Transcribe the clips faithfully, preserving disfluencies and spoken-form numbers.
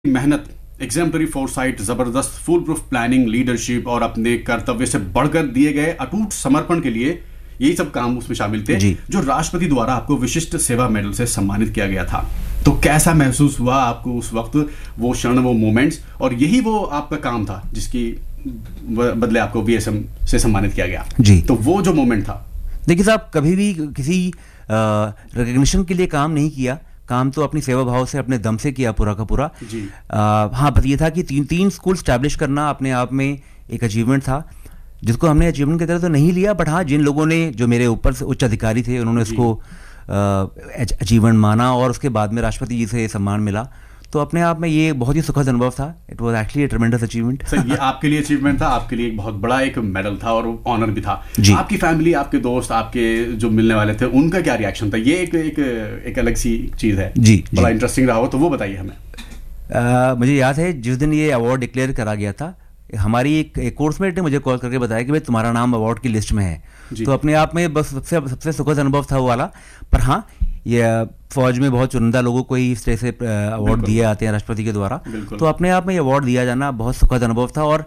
मेहनत, exemplary foresight, जबरदस्त full proof planning, leadership और अपने कर्तव्य से बढ़कर दिए गए अटूट समर्पण के लिए यही सब काम उसमें शामिल थे, जो राष्ट्रपति द्वारा आपको विशिष्ट सेवा मेडल से सम्मानित किया गया था। तो कैसा महसूस हुआ आपको उस वक्त, वो क्षण, वो मोमेंट्स, और यही वो आपका काम था जिसकी बदले आपको वीएसएम से सम्मानित किया गया जी। तो वो जो मोमेंट था, देखिए साहब, कभी भी किसी रिकग्निशन के लिए काम नहीं किया, काम तो अपनी सेवा भाव से, अपने दम से किया पूरा का पूरा जी। आ, हाँ, बस ये था कि तीन तीन स्कूल स्टैब्लिश करना अपने आप में एक अचीवमेंट था, जिसको हमने अचीवमेंट की तरह तो नहीं लिया, बट हाँ, जिन लोगों ने, जो मेरे ऊपर से उच्च अधिकारी थे, उन्होंने इसको अचीवमेंट माना और उसके बाद में राष्ट्रपति जी से सम्मान मिला, तो अपने आप में ये बहुत ही सुखद अनुभव था। It was actually a ट्रेमेंडस achievement. Sir, ये आपके लिए अचीवमेंट था, आपके लिए एक बहुत बड़ा एक मेडल था और ऑनर भी था। आपकी फैमिली, आपके दोस्त, आपके जो मिलने वाले थे, उनका क्या रिएक्शन था? ये एक एक, एक अलग सी चीज है जी, बड़ा इंटरेस्टिंग रहा हो, तो वो बताइए हमें। आ, मुझे याद है जिस दिन ये अवार्ड डिक्लेयर करा गया था, हमारी एक, एक कोर्समेट ने मुझे कॉल करके बताया कि भाई तुम्हारा नाम अवार्ड की लिस्ट में है, तो अपने आप में बस सबसे सबसे सुखद अनुभव था वो वाला। पर हाँ, ये फौज में बहुत चुनिंदा लोगों को ही इस तरह से अवार्ड दिए जाते हैं राष्ट्रपति के द्वारा, तो अपने आप में ये अवार्ड दिया जाना बहुत सुखद अनुभव था और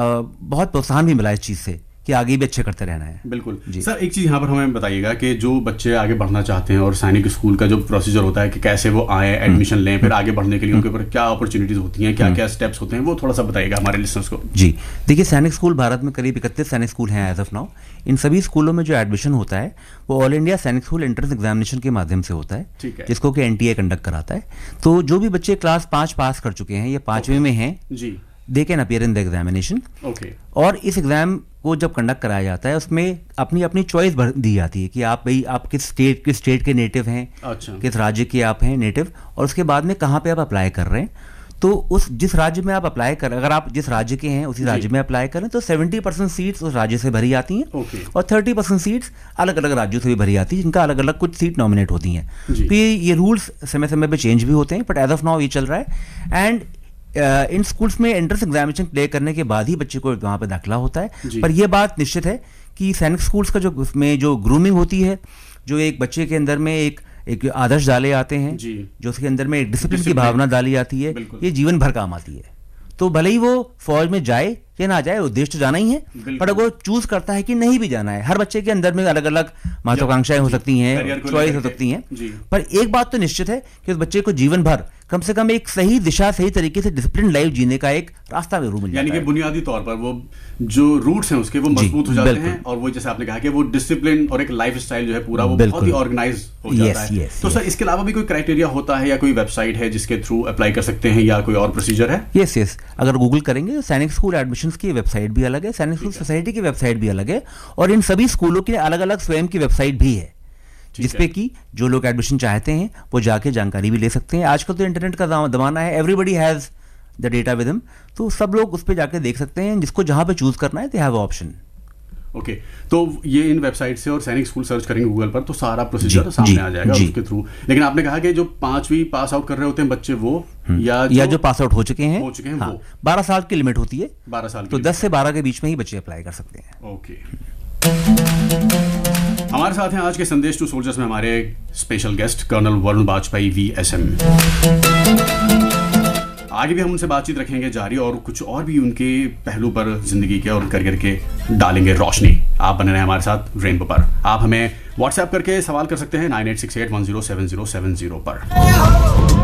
बहुत प्रोत्साहन भी मिला इस चीज़ से कि आगे भी अच्छे करते रहना है। बिल्कुल सर, एक चीज़ यहाँ पर हमें बताइएगा कि जो बच्चे आगे बढ़ना चाहते हैं और सैनिक स्कूल का जो प्रोसीजर होता है कि कैसे वो आए, एडमिशन लें, फिर आगे बढ़ने के लिए उनके ऊपर क्या अपॉर्चुनिटीज होती हैं, क्या क्या स्टेप्स होते हैं, वो थोड़ा सा बताइएगा हमारे लिसनर्स को। जी, देखिए, सैनिक स्कूल भारत में करीब इकतीस सैनिक स्कूल हैं एज ऑफ नाउ। इन सभी स्कूलों में जो एडमिशन होता है वो ऑल इंडिया सैनिक स्कूल एंट्रेंस एग्जामिनेशन के माध्यम से होता है, जिसको कि एनटीए कंडक्ट कराता है। तो जो भी बच्चे क्लास पाँच पास कर चुके हैं या पाँचवें में हैं जी, they can appear in the examination. Okay. और इस एग्जाम को जब कंडक्ट कराया जाता है, उसमें अपनी अपनी चॉइस दी जाती है कि आप भाई आप किस स्टेट किस स्टेट के नेटिव हैं, अच्छा, किस राज्य के आप हैं नेटिव, और उसके बाद में कहाँ पे आप अप्लाई कर रहे हैं। तो उस जिस राज्य में आप अप्लाई कर, अगर आप जिस राज्य के हैं उसी राज्य में अप्लाई करें तो सेवेंटी परसेंट सीट्स उस राज्य से भरी जाती हैं, okay. और थर्टी परसेंट सीट्स अलग अलग राज्यों से भी भरी जाती है, जिनका अलग अलग कुछ सीट नॉमिनेट होती हैं। तो ये ये रूल्स समय समय पर चेंज भी होते हैं, बट एज ऑफ नाउ ये चल रहा है। एंड Uh, इन स्कूल्स में एंट्रेंस एग्जामिनेशन क्लियर करने के बाद ही बच्चे को वहाँ पे दाखिला होता है। पर यह बात निश्चित है कि सैनिक स्कूल्स का जो में जो ग्रूमिंग होती है, जो एक बच्चे के अंदर में एक एक आदर्श डाले जाते हैं, जो उसके अंदर में एक डिसिप्लिन की भावना डाली जाती है, ये जीवन भर काम आती है। तो भले ही वो फौज में जाए या ना जाए, उद्देश्य तो जाना ही है, पर अगर वो चूज करता है कि नहीं भी जाना है, हर बच्चे के अंदर में अलग अलग महत्वाकांक्षाएं हो सकती हैं, चॉइस हो सकती हैं, पर एक बात तो निश्चित है कि उस बच्चे को जीवन भर कम से कम एक सही दिशा, सही तरीके से डिसिप्लिन लाइफ जीने का एक रास्ता जरूर मिल जाता है। यानी कि बुनियादी तौर पर वो जो रूट्स हैं उसके वो मजबूत हो जाते हैं, और वो जैसे आपने कहा कि वो डिसिप्लिन और एक लाइफ स्टाइल जो है पूरा वो बहुत ही ऑर्गेनाइज हो जाता है। तो सर, इसके अलावा भी कोई क्राइटेरिया होता है या कोई वेबसाइट है जिसके थ्रू अप्लाई कर सकते हैं, या कोई और प्रोसीजर है? यस यस अगर गूगल करेंगे तो सैनिक स्कूल एडमिशंस की वेबसाइट भी अलग है, सैनिक स्कूल सोसाइटी की वेबसाइट भी अलग है, और इन सभी स्कूलों के अलग अलग स्वयं की वेबसाइट भी है, जिसपे कि जो लोग एडमिशन चाहते हैं वो जाके जानकारी भी ले सकते हैं। आजकल तो इंटरनेट का जमाना है, everybody has the data with him, तो सब लोग उस पे जाके देख सकते हैं, जिसको जहां पे चूज करना है दे हैव ऑप्शन। ओके, तो ये इन वेबसाइट से और सैनिक स्कूल सर्च करेंगे गूगल पर तो सारा प्रोसीजर सामने आ जाएगा उसके थ्रू। लेकिन आपने कहा कि जो पांचवी पास आउट कर रहे होते हैं बच्चे, वो या जो, या जो पास आउट हो चुके हैं हो चुके हैं, हाँ, वो बारह साल की लिमिट होती है, बारह साल तो दस से बारह के बीच में ही बच्चे अप्लाई कर सकते हैं। ओके। हमारे साथ हैं आज के संदेश टू सोल्जर्स में हमारे special guest colonel Varun Bajpayee VSM. आगे भी हम उनसे बातचीत रखेंगे जारी, और कुछ और भी उनके पहलू पर, जिंदगी के और करियर के डालेंगे रोशनी। आप बने रहे हमारे साथ रेनबो पर। आप हमें व्हाट्सएप करके सवाल कर सकते हैं nine eight six eight one zero seven zero seven zero पर।